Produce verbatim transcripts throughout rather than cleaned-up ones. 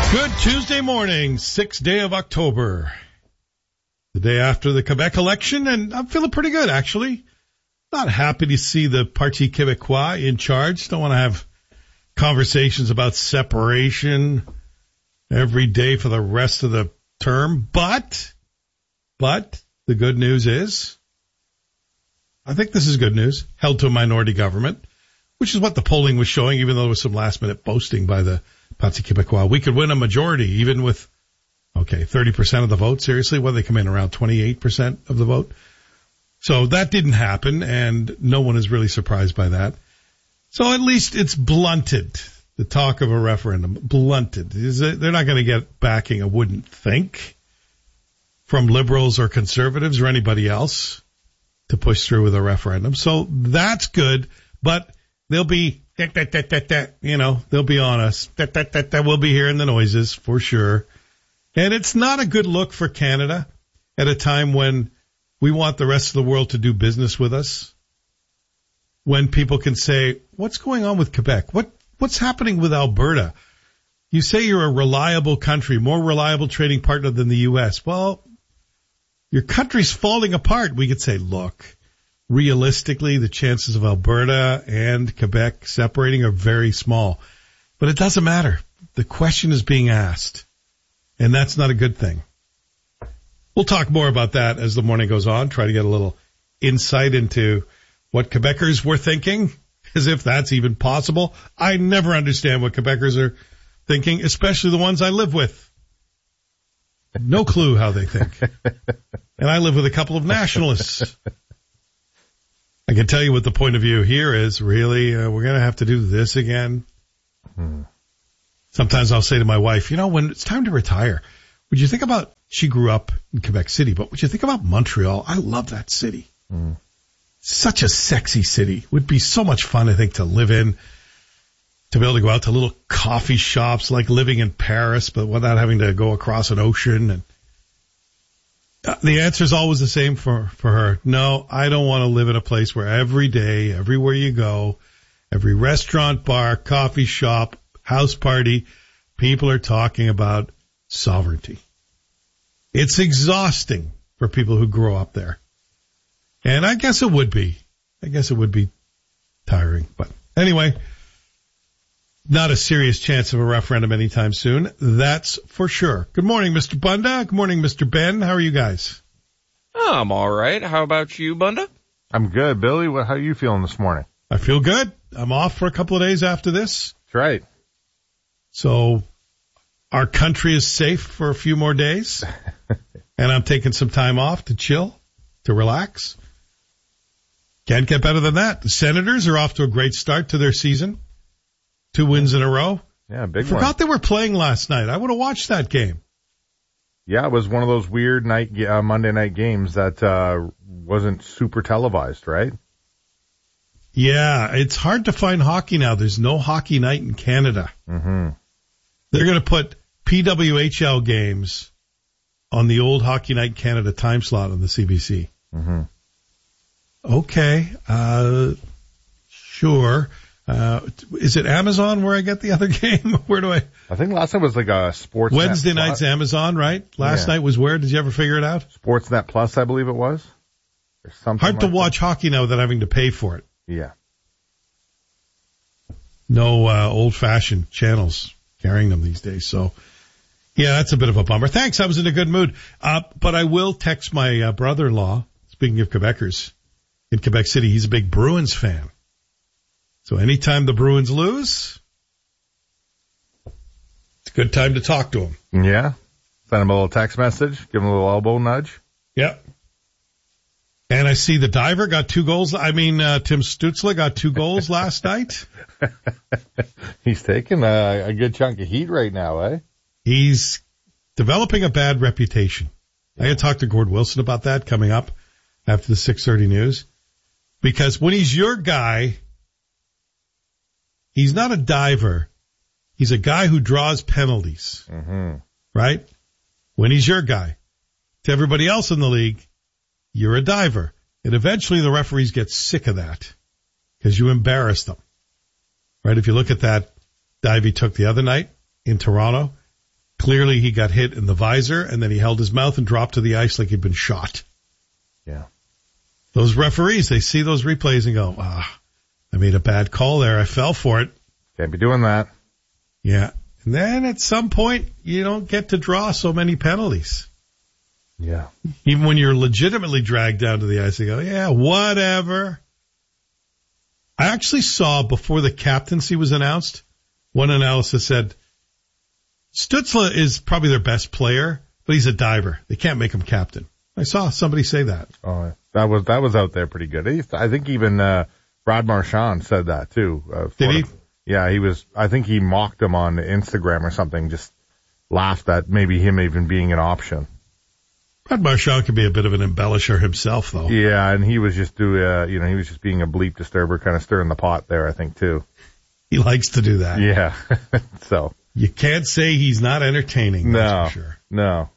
Good Tuesday morning, sixth day of October, the day after the Quebec election, and I'm feeling pretty good, actually. Not happy to see the Parti Québécois in charge. Don't want to have conversations about separation every day for the rest of the term, but, but the good news is, I think this is good news, held to a minority government, which is what the polling was showing, even though there was some last-minute boasting by the Parti Québécois. We could win a majority, even with, okay, thirty percent of the vote. Seriously, well, they come in around twenty-eight percent of the vote. So that didn't happen, and no one is really surprised by that. So at least it's blunted, the talk of a referendum. Blunted. Is it, they're not going to get backing, I wouldn't think, from liberals or conservatives or anybody else to push through with a referendum. So that's good, but they'll be, you know, they'll be on us. We'll be hearing the noises for sure. And it's not a good look for Canada at a time when we want the rest of the world to do business with us. When people can say, what's going on with Quebec? What, what's happening with Alberta? You say you're a reliable country, more reliable trading partner than the U S. Well, your country's falling apart. We could say, look, realistically, the chances of Alberta and Quebec separating are very small. But it doesn't matter. The question is being asked, and that's not a good thing. We'll talk more about that as the morning goes on, try to get a little insight into what Quebecers were thinking, as if that's even possible. I never understand what Quebecers are thinking, especially the ones I live with. No clue how they think. And I live with a couple of nationalists. I can tell you what the point of view here is. Really, uh, we're going to have to do this again. Hmm. Sometimes I'll say to my wife, you know, when it's time to retire, would you think about, she grew up in Quebec City, but would you think about Montreal? I love that city. Hmm. Such a sexy city. Would be so much fun, I think, to live in, to be able to go out to little coffee shops like living in Paris, but without having to go across an ocean. And uh, the answer is always the same for, for her. No, I don't want to live in a place where every day, everywhere you go, every restaurant, bar, coffee shop, house party, people are talking about sovereignty. It's exhausting for people who grow up there. And I guess it would be. I guess it would be tiring. But anyway, not a serious chance of a referendum anytime soon. That's for sure. Good morning, Mister Bunda. Good morning, Mister Ben. How are you guys? I'm all right. How about you, Bunda? I'm good. Billy, what, how are you feeling this morning? I feel good. I'm off for a couple of days after this. That's right. So our country is safe for a few more days. And I'm taking some time off to chill, to relax. Can't get better than that. The Senators are off to a great start to their season. Two wins in a row. Yeah, big Forgot one. they were playing last night. I would have watched that game. Yeah, it was one of those weird night uh, Monday night games that uh wasn't super televised, right? Yeah, it's hard to find hockey now. There's no hockey night in Canada. Mm-hmm. They're going to put P W H L games on the old Hockey Night Canada time slot on the C B C. Mm-hmm. Okay, uh, sure. Uh, is it Amazon where I get the other game? Where do I? I think last night was like a Sportsnet Wednesday Plus. night's Amazon, right? Last yeah. night was where? Did you ever figure it out? Sportsnet Plus, I believe it was. Or something Hard to like watch that. hockey now without having to pay for it. Yeah. No uh, old-fashioned channels carrying them these days. So, yeah, that's a bit of a bummer. Thanks. I was in a good mood. Uh, but I will text my uh, brother-in-law, speaking of Quebecers, in Quebec City. He's a big Bruins fan. So anytime the Bruins lose, it's a good time to talk to him. Yeah. Send him a little text message. Give him a little elbow nudge. Yep. And I see the diver got two goals. I mean, uh, Tim Stützle got two goals last night. He's taking a, a good chunk of heat right now, eh? He's developing a bad reputation. Yeah. I got to talk to Gord Wilson about that coming up after the six thirty news. Because when he's your guy, he's not a diver. He's a guy who draws penalties. Mm-hmm. Right? When he's your guy. To everybody else in the league, you're a diver. And eventually the referees get sick of that because you embarrass them. Right? If you look at that dive he took the other night in Toronto, Clearly he got hit in the visor, and then he held his mouth and dropped to the ice like he'd been shot. Yeah. Those referees, they see those replays and go, ah, I made a bad call there. I fell for it. Can't be doing that. Yeah. And then at some point, you don't get to draw so many penalties. Yeah. Even when you're legitimately dragged down to the ice, they go, yeah, whatever. I actually saw before the captaincy was announced, one analysis said, Stützle is probably their best player, but he's a diver. They can't make him captain. I saw somebody say that. Oh, that was that was out there pretty good. I think even uh, Brad Marchand said that too. Uh, Did he? Of, yeah, he was. I think he mocked him on Instagram or something. Just laughed at maybe him even being an option. Brad Marchand could be a bit of an embellisher himself, though. Yeah, and he was just do. Uh, you know, he was just being a bleep disturber, kind of stirring the pot there. I think too. He likes to do that. Yeah. So. You can't say he's not entertaining. No, that's for sure. no.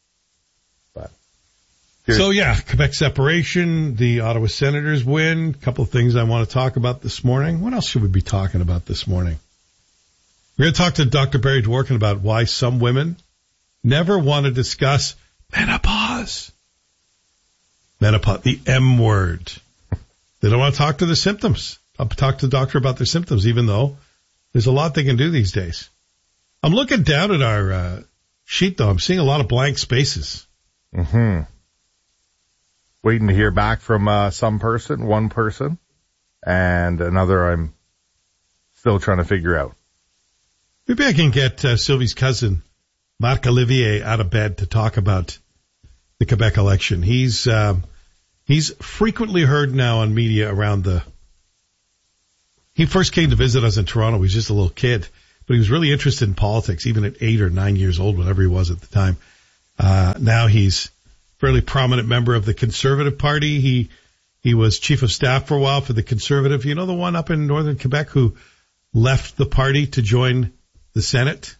But so yeah, Quebec separation, the Ottawa Senators win. A couple of things I want to talk about this morning. What else should we be talking about this morning? We're going to talk to Doctor Barry Dworkin about why some women never want to discuss menopause. Menopause, the M word. They don't want to talk to the symptoms. I'll talk to the doctor about their symptoms, even though there's a lot they can do these days. I'm looking down at our uh, sheet, though. I'm seeing a lot of blank spaces. Mm-hmm. Waiting to hear back from uh, some person, one person, and another I'm still trying to figure out. Maybe I can get uh, Sylvie's cousin, Marc Olivier, out of bed to talk about the Quebec election. He's um, he's frequently heard now on media around the... He first came to visit us in Toronto. He was just a little kid. But he was really interested in politics, even at eight or nine years old, whatever he was at the time. Uh, now he's a fairly prominent member of the Conservative Party. He he was chief of staff for a while for the Conservative. You know, the one up in northern Quebec who left the party to join the Senate?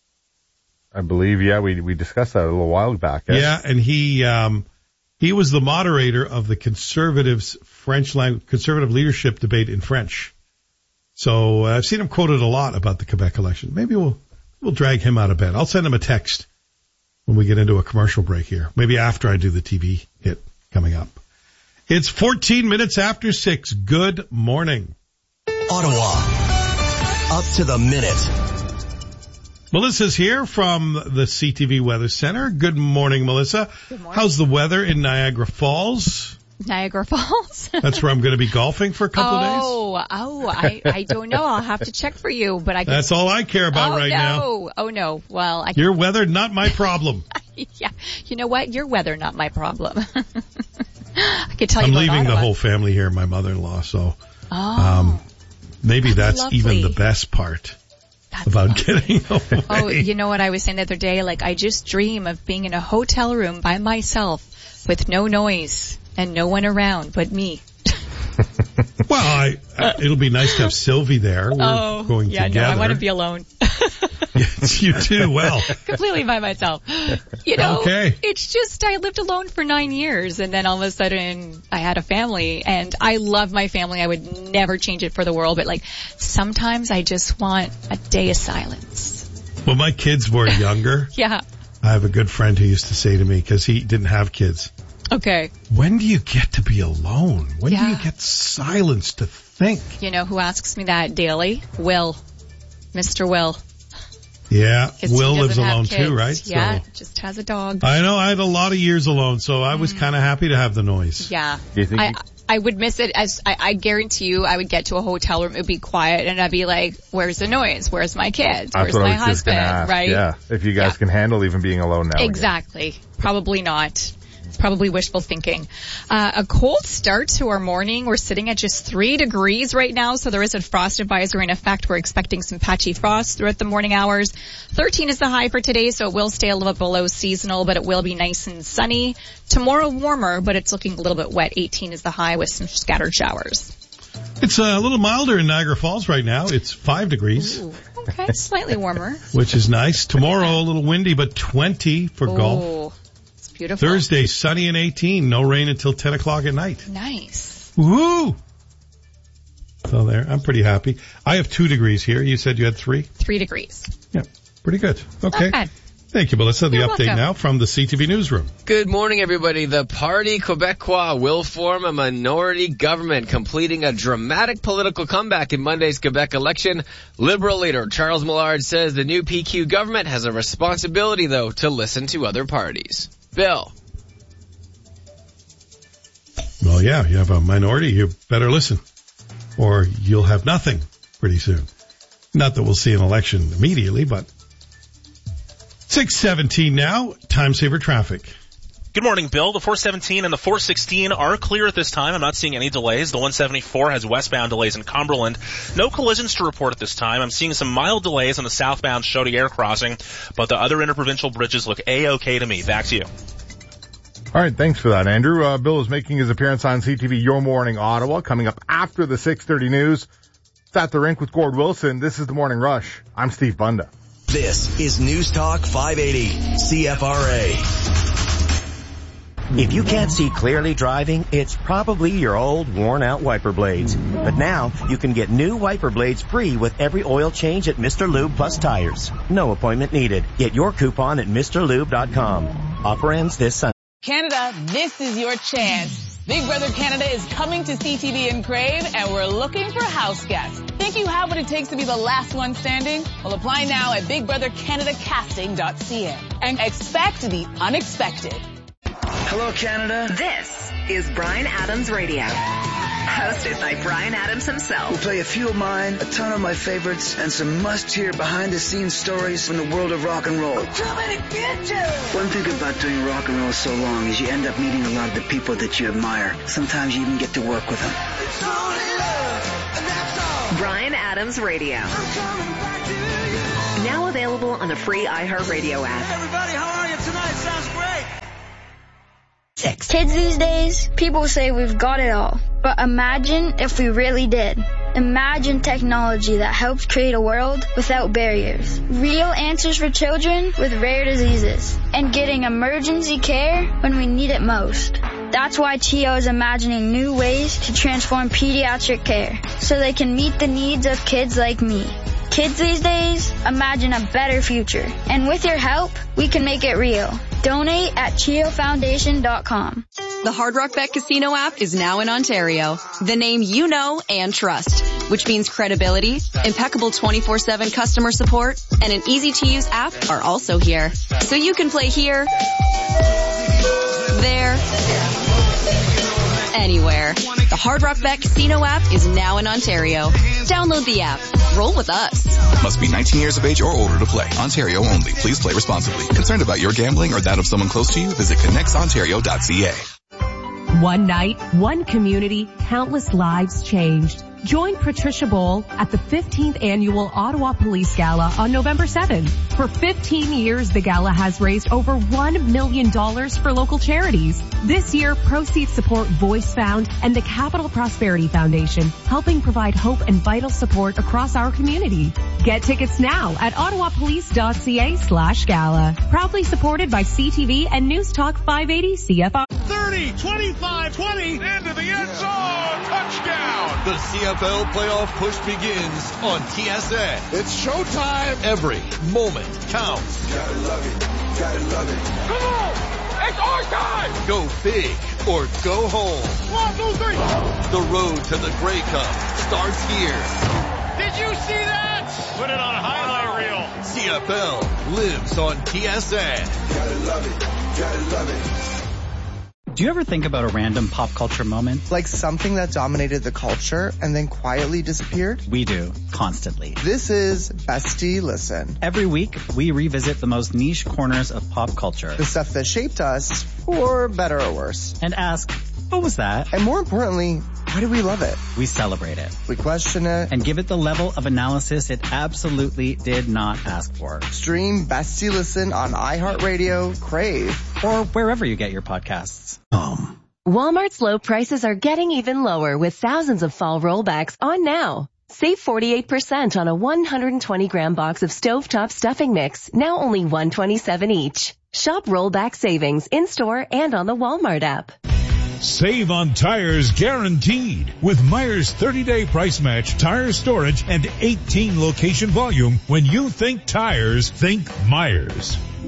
I believe, yeah, we we discussed that a little while back. Eh? Yeah, and he um, he was the moderator of the Conservatives' French language, Conservative leadership debate in French. So uh, I've seen him quoted a lot about the Quebec election. Maybe we'll we'll drag him out of bed. I'll send him a text when we get into a commercial break here. Maybe after I do the T V hit coming up. It's fourteen minutes after six. Good morning. Ottawa. Up to the minute. Melissa's here from the C T V Weather Center. Good morning, Melissa. Good morning. How's the weather in Niagara Falls? Niagara Falls. That's where I'm going to be golfing for a couple oh, of days. Oh, oh, I, I don't know. I'll have to check for you, but I can... That's all I care about oh, right no. now. Oh, no. Well, I can... Your weather, not my problem. Yeah. You know what? Your weather, not my problem. I could tell I'm you about leaving Ottawa. the whole family here, my mother-in-law, so oh, um, maybe that's lovely. even the best part That's about lovely. getting away. Oh, you know what I was saying the other day? Like, I just dream of being in a hotel room by myself with no noise and no one around but me. Well, I, uh, it'll be nice to have Sylvie there. We're oh, going yeah, together. no, I want to be alone. Yes, you too. Well, completely by myself. You know, okay. It's just I lived alone for nine years, and then all of a sudden I had a family, and I love my family. I would never change it for the world, but like sometimes I just want a day of silence. When my kids were younger, Yeah. I have a good friend who used to say to me, because he didn't have kids, Okay. when do you get to be alone? When do Yeah. you get silence to think? You know who asks me that daily? Will. Mister Will. Yeah, 'Cause he Will lives doesn't have alone kids. too, right? Yeah, So, just has a dog. I know I had a lot of years alone, so I was kind of happy to have the noise. Yeah. Do you think I, you- I would miss it as, I, I guarantee you I would get to a hotel room, it would be quiet, and I'd be like, where's the noise? Where's my kids? That's Where's what my I was just husband? gonna ask. Right? Yeah, if you guys Yeah. can handle even being alone now. again. Exactly. Probably not. It's probably wishful thinking. Uh, a cold start to our morning. We're sitting at just three degrees right now, so there is a frost advisory in effect. We're expecting some patchy frost throughout the morning hours. thirteen is the high for today, so it will stay a little bit below seasonal, but it will be nice and sunny. Tomorrow warmer, but it's looking a little bit wet. eighteen is the high with some scattered showers. It's a little milder in Niagara Falls right now. It's five degrees, Ooh, okay, slightly warmer. which is nice. Tomorrow a little windy, but twenty for golf. Oh, it's beautiful. Thursday, sunny and eighteen. No rain until ten o'clock at night. Nice. Woo! So there, I'm pretty happy. I have two degrees here. You said you had three? Three degrees. Yeah, pretty good. Okay. Not bad. Thank you, Melissa. The You're update welcome. now from the C T V newsroom. Good morning, everybody. The Parti Québécois will form a minority government, completing a dramatic political comeback in Monday's Quebec election. Liberal leader Charles Millard says the new P Q government has a responsibility, though, to listen to other parties. Bill. Well, yeah, you have a minority, you better listen, or you'll have nothing pretty soon. Not that we'll see an election immediately, but six seventeen now, time saver traffic. Good morning, Bill. The four seventeen and the four sixteen are clear at this time. I'm not seeing any delays. The one seventy-four has westbound delays in Cumberland. No collisions to report at this time. I'm seeing some mild delays on the southbound Chaudière crossing, but the other interprovincial bridges look A-okay to me. Back to you. All right, thanks for that, Andrew. Uh, Bill is making his appearance on C T V Your Morning Ottawa, coming up after the six thirty news. It's at the rink with Gord Wilson. This is the Morning Rush. I'm Steve Bunda. This is News Talk five eighty C F R A. If you can't see clearly driving, it's probably your old worn-out wiper blades. But now you can get new wiper blades free with every oil change at Mister Lube Plus Tires. No appointment needed. Get your coupon at Mr Lube dot com. Offer ends this Sunday. Canada, this is your chance. Big Brother Canada is coming to C T V and Crave, and we're looking for house guests. Think you have what it takes to be the last one standing? Well, apply now at big brother canada casting dot c a and expect the unexpected. Hello, Canada. This is Bryan Adams Radio, hosted by Bryan Adams himself. We'll play a few of mine, a ton of my favorites, and some must-hear behind-the-scenes stories from the world of rock and roll. I'm coming to get you! One thing about doing rock and roll so long is you end up meeting a lot of the people that you admire. Sometimes you even get to work with them. It's only love, and that's all. Bryan Adams Radio. I'm coming back to you. Now available on the free iHeartRadio app. Hey, everybody, how are you tonight? Sounds great. Six. Kids these days, people say we've got it all. But imagine if we really did. Imagine technology that helps create a world without barriers. Real answers for children with rare diseases. And getting emergency care when we need it most. That's why T O is imagining new ways to transform pediatric care so they can meet the needs of kids like me. Kids these days, imagine a better future. And with your help, we can make it real. Donate at chio foundation dot com. The Hard Rock Bet Casino app is now in Ontario. The name you know and trust, which means credibility, impeccable twenty-four seven customer support, and an easy-to-use app are also here. So you can play here, there, anywhere. The Hard Rock Bet Casino app is now in Ontario. Download the app. Roll with us. Must be nineteen years of age or older to play. Ontario only. Please play responsibly. Concerned about your gambling or that of someone close to you? Visit connects ontario dot c a. One night, one community, countless lives changed. Join Patricia Bowl at the fifteenth Annual Ottawa Police Gala on November seventh. For fifteen years, the gala has raised over one million dollars for local charities. This year, proceeds support Voice Found and the Capital Prosperity Foundation, helping provide hope and vital support across our community. Get tickets now at ottawa police dot c a slash gala. Proudly supported by C T V and News Talk five eighty C F R. thirty, twenty-five, twenty, into the end zone, touchdown! The C F L playoff push begins on T S N. It's showtime. Every moment counts. Gotta love it, gotta love it. Come on! It's our time! Go big or go home. One, two, three. The road to the Grey Cup starts here. Did you see that? Put it on a highlight reel. C F L lives on T S N. Gotta love it, gotta love it. Do you ever think about a random pop culture moment? Like something that dominated the culture and then quietly disappeared? We do, constantly. This is Bestie Listen. Every week, we revisit the most niche corners of pop culture. The stuff that shaped us, for better or worse. And ask, what was that? And more importantly, why do we love it? We celebrate it. We question it. And give it the level of analysis it absolutely did not ask for. Stream Bestie Listen on iHeartRadio, Crave, or wherever you get your podcasts. Um. Walmart's low prices are getting even lower with thousands of fall rollbacks on now. Save forty-eight percent on a one hundred twenty gram box of stovetop stuffing mix, now only one dollar and twenty-seven cents each. Shop rollback savings in-store and on the Walmart app. Save on tires guaranteed with Meijer's thirty-day price match, tire storage, and eighteen location volume. When you think tires, think Meijer's.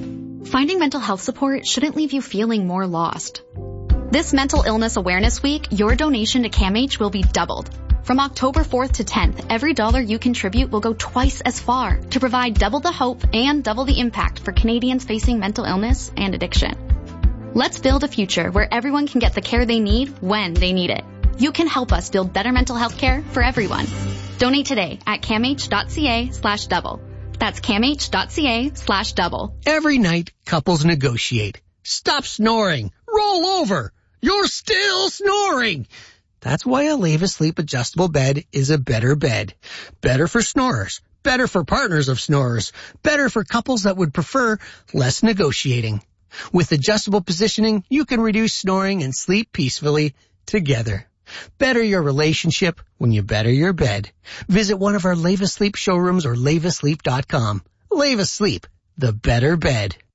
Finding mental health support shouldn't leave you feeling more lost. This Mental Illness Awareness Week, your donation to CAMH will be doubled. From October fourth to tenth, every dollar you contribute will go twice as far to provide double the hope and double the impact for Canadians facing mental illness and addiction. Let's build a future where everyone can get the care they need when they need it. You can help us build better mental health care for everyone. Donate today at camh.ca slash double. That's camh.ca slash double. Every night, couples negotiate. Stop snoring. Roll over. You're still snoring. That's why a Leva Sleep adjustable bed is a better bed. Better for snorers. Better for partners of snorers. Better for couples that would prefer less negotiating. With adjustable positioning, you can reduce snoring and sleep peacefully together. Better your relationship when you better your bed. Visit one of our Leva Sleep showrooms or leva sleep dot com. Leva Sleep, the better bed.